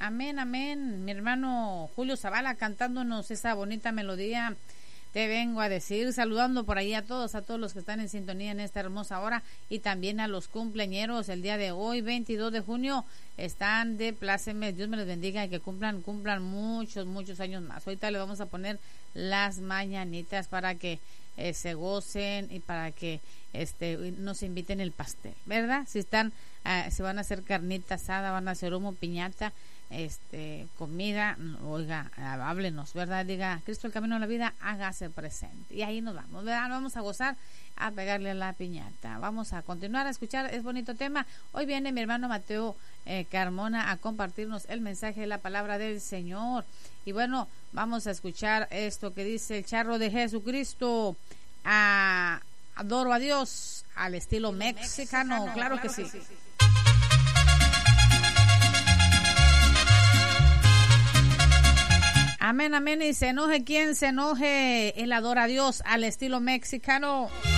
amén, amén. Mi hermano Julio Zavala cantándonos esa bonita melodía. Te vengo a decir, saludando por ahí a todos los que están en sintonía en esta hermosa hora y también a los cumpleañeros el día de hoy, 22 de junio, están de plácemes. Dios me les bendiga y que cumplan muchos años más. Ahorita le vamos a poner las mañanitas para que se gocen y para que nos inviten el pastel, ¿verdad? Si están, se van a hacer carnita asada, van a hacer humo, piñata, comida, oiga, háblenos, ¿verdad? Diga, Cristo el camino de la vida, hágase presente. Y ahí nos vamos, ¿verdad? Vamos a gozar, a pegarle a la piñata. Vamos a continuar a escuchar, es bonito tema. Hoy viene mi hermano Mateo Carmona a compartirnos el mensaje de la palabra del Señor. Y bueno, vamos a escuchar esto que dice el charro de Jesucristo. Adoro a Dios al estilo mexicano, claro que sí. Amén, amén, y se enoje quien se enoje, él adora a Dios al estilo mexicano.